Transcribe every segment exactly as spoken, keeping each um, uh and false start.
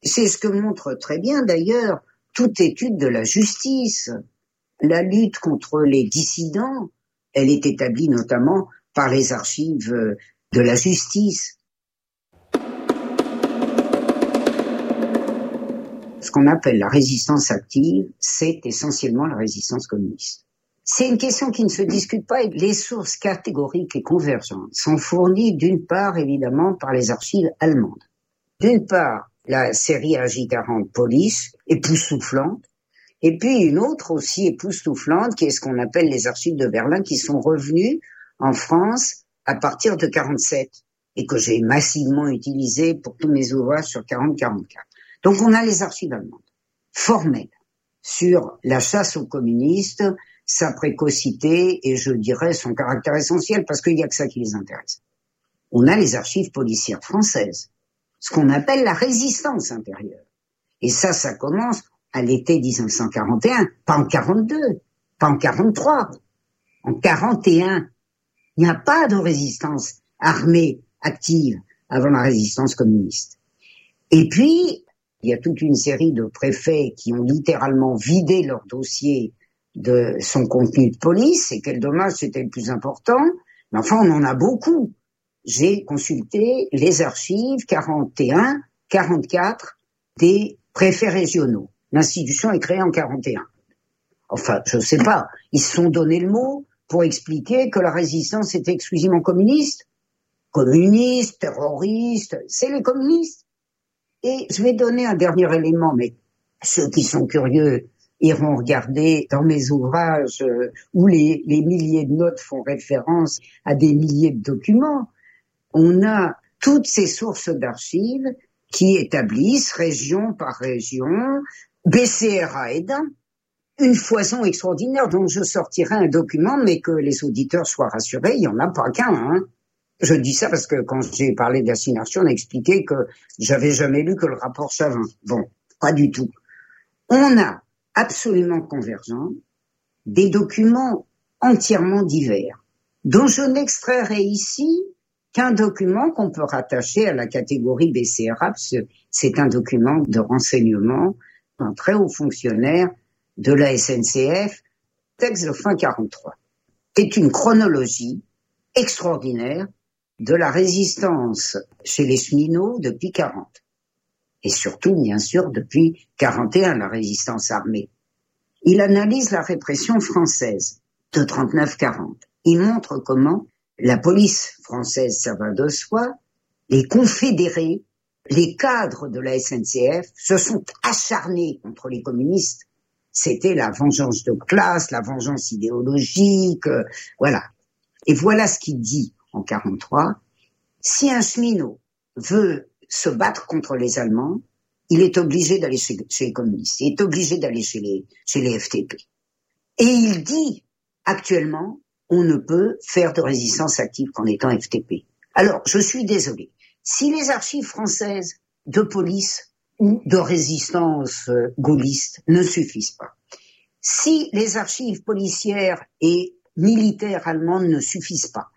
C'est ce que montre très bien d'ailleurs toute étude de la justice. La lutte contre les dissidents, elle est établie notamment par les archives de la justice. Ce qu'on appelle la résistance active, c'est essentiellement la résistance communiste. C'est une question qui ne se discute pas et les sources catégoriques et convergentes sont fournies d'une part évidemment par les archives allemandes. D'une part, la série A J quarante Police, époustouflante, et puis une autre aussi époustouflante qui est ce qu'on appelle les archives de Berlin qui sont revenues en France à partir de quarante-sept et que j'ai massivement utilisées pour tous mes ouvrages sur quarante quarante-quatre. Donc on a les archives allemandes, formelles, sur la chasse aux communistes, sa précocité et je dirais son caractère essentiel parce qu'il n'y a que ça qui les intéresse. On a les archives policières françaises, ce qu'on appelle la résistance intérieure. Et ça, ça commence à l'été dix-neuf cent quarante et un, pas en quarante-deux, pas en quarante-trois, en quarante et un. Il n'y a pas de résistance armée active avant la résistance communiste. Et puis, il y a toute une série de préfets qui ont littéralement vidé leur dossier de son contenu de police, et quel dommage, c'était le plus important. Mais enfin, on en a beaucoup. J'ai consulté les archives quarante et un, quarante-quatre des préfets régionaux. L'institution est créée en quarante et un. Enfin, je sais pas. Ils se sont donné le mot pour expliquer que la résistance était exclusivement communiste. Communiste, terroriste, c'est les communistes. Et je vais donner un dernier élément, mais ceux qui sont curieux iront regarder dans mes ouvrages euh, où les, les milliers de notes font référence à des milliers de documents. On a toutes ces sources d'archives qui établissent, région par région, B C R A aidant, une foison extraordinaire dont je sortirai un document, mais que les auditeurs soient rassurés, il n'y en a pas qu'un. Hein. Je dis ça parce que quand j'ai parlé d'assignation, on a expliqué que j'avais jamais lu que le rapport Chavin. Bon, pas du tout. On a absolument convergents des documents entièrement divers, dont je n'extrairai ici qu'un document qu'on peut rattacher à la catégorie B C R A, parce que c'est un document de renseignement d'un très haut fonctionnaire de la S N C F, texte de fin quarante-trois. C'est une chronologie extraordinaire de la résistance chez les cheminots depuis quarante. Et surtout, bien sûr, depuis quarante et un, la résistance armée. Il analyse la répression française de trente-neuf quarante. Il montre comment la police française, ça va de soi, les confédérés, les cadres de la S N C F se sont acharnés contre les communistes. C'était la vengeance de classe, la vengeance idéologique, euh, voilà. Et voilà ce qu'il dit en quarante-trois. Si un cheminot veut se battre contre les Allemands, il est obligé d'aller chez, chez les communistes, il est obligé d'aller chez les, chez les F T P. Et il dit, actuellement, on ne peut faire de résistance active qu'en étant F T P. Alors, je suis désolé. Si les archives françaises de police ou de résistance euh, gaulliste ne suffisent pas, si les archives policières et militaires allemandes ne suffisent pas,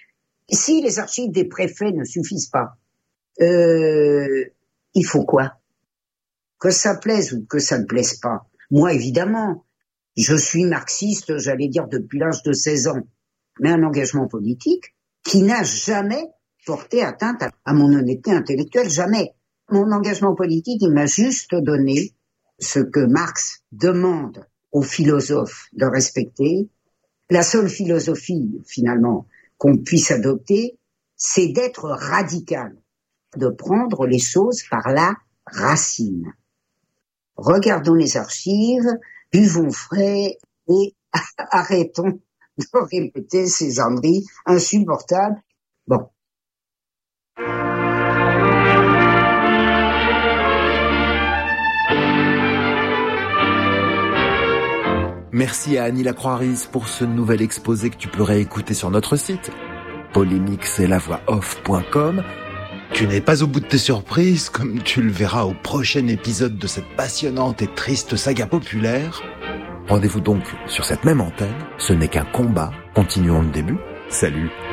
si les archives des préfets ne suffisent pas, euh, il faut quoi? Que ça plaise ou que ça ne plaise pas. Moi, évidemment, je suis marxiste, j'allais dire, depuis l'âge de seize ans, mais un engagement politique qui n'a jamais porté atteinte à, à mon honnêteté intellectuelle, jamais. Mon engagement politique, il m'a juste donné ce que Marx demande aux philosophes de respecter. La seule philosophie, finalement, qu'on puisse adopter, c'est d'être radical, de prendre les choses par la racine. Regardons les archives, buvons frais et arrêtons de répéter ces âneries insupportables. Bon. Merci à Annie Lacroix-Ries pour ce nouvel exposé que tu peux réécouter sur notre site polémix et la voix off point com. Tu n'es pas au bout de tes surprises, comme tu le verras au prochain épisode de cette passionnante et triste saga populaire. Rendez-vous donc sur cette même antenne. Ce n'est qu'un combat. Continuons le début. Salut.